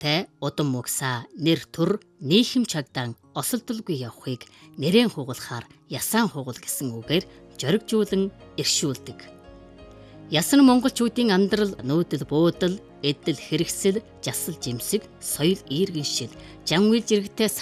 жаргалтай, удам мөгсаа, нэр төр, нийхэм чагдан осолдолгүй явахыг нэрэн хугалахаар ясаан хугал гэсэн үгээр жоригжуулан иршүүлдэг. Ясан монголчуудын амьдрал нүүдэл буудал, эдэл хэрэгсэл, жасал жимсэг, соёл иргэншил, жан үйл зэрэгтэй